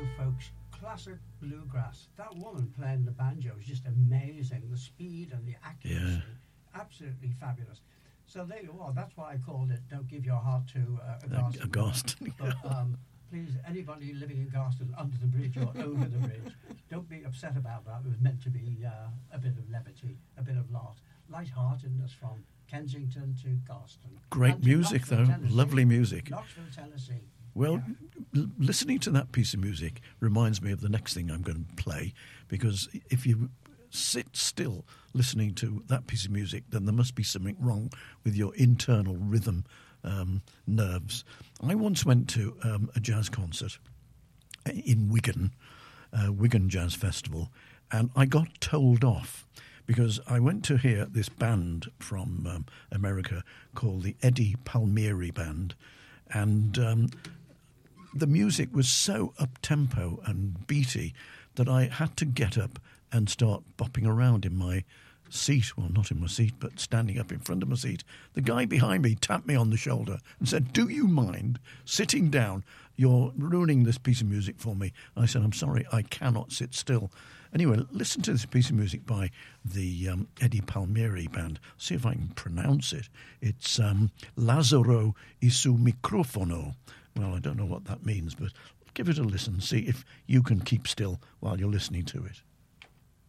folks, classic bluegrass. That woman playing the banjo is just amazing. The speed and the accuracy, absolutely fabulous. So there you are. That's why I called it "Don't Give Your Heart to a Garston." A Garston. But please, anybody living in Garston, under the bridge or over the bridge, don't be upset about that. It was meant to be a bit of levity, a bit of light-heartedness from Kensington to Garston. Great music, though. Tennessee. Lovely music. Knoxville, Tennessee. Well, listening to that piece of music reminds me of the next thing I'm going to play, because if you sit still listening to that piece of music, then there must be something wrong with your internal rhythm nerves. I once went to a jazz concert in Wigan, Wigan Jazz Festival, and I got told off because I went to hear this band from America called the Eddie Palmieri Band, and the music was so up-tempo and beaty that I had to get up and start bopping around in my seat. Well, not in my seat, but standing up in front of my seat. The guy behind me tapped me on the shoulder and said, "Do you mind sitting down? You're ruining this piece of music for me." I said, "I'm sorry, I cannot sit still." Anyway, listen to this piece of music by the Eddie Palmieri Band. See if I can pronounce it. It's Lazzaro e su microfono. Well, I don't know what that means, but give it a listen. See if you can keep still while you're listening to it.